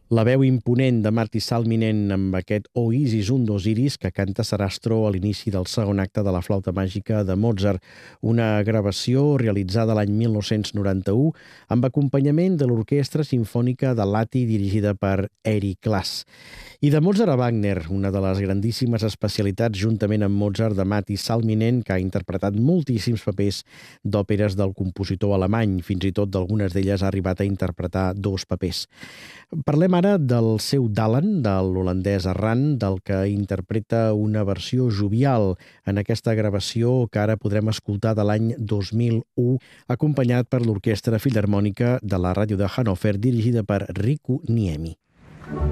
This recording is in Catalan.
La veu imponent de Martí Salminen amb aquest O Isis un dos iris que canta Sarastro a l'inici del segon acte de la flauta màgica de Mozart, una gravació realitzada l'any 1991 amb acompanyament de l'Orquestra Simfònica de Lahti dirigida per Eric Lass. I de Mozart a Wagner, una de les grandíssimes especialitats juntament amb Mozart de Martí Salminen, que ha interpretat moltíssims papers d'òperes del compositor alemany, fins i tot d'algunes d'elles ha arribat a interpretar dos papers. Parlem ara del seu Dallen, de l'holandès Arran, del que interpreta una versió jovial en aquesta gravació que ara podrem escoltar de l'any 2001, acompanyat per l'Orquestra Filharmònica de la Ràdio de Hannover, dirigida per Riku Niemi.